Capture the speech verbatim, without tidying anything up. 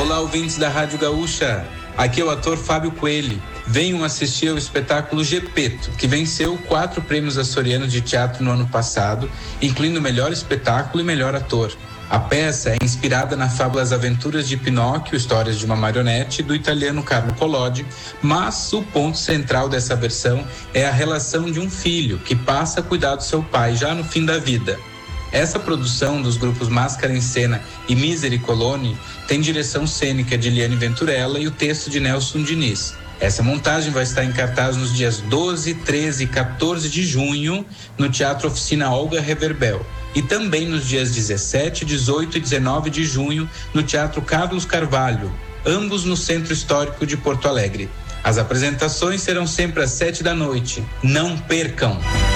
Olá, ouvintes da Rádio Gaúcha. Aqui é o ator Fábio Coelho. Venham assistir ao espetáculo Gepeto, que venceu quatro prêmios açorianos de teatro no ano passado, incluindo melhor espetáculo e melhor ator. A peça é inspirada na fábula As Aventuras de Pinóquio, Histórias de uma Marionete, do italiano Carlo Collodi, mas o ponto central dessa versão é a relação de um filho que passa a cuidar do seu pai já no fim da vida. Essa produção dos grupos Máscara em Cena e Misery Coloni tem direção cênica de Liane Venturella e o texto de Nelson Diniz. Essa montagem vai estar em cartaz nos dias doze, treze e quatorze de junho no Teatro Oficina Olga Reverbel e também nos dias dezessete, dezoito e dezenove de junho no Teatro Carlos Carvalho, ambos no Centro Histórico de Porto Alegre. As apresentações serão sempre às sete da noite. Não percam!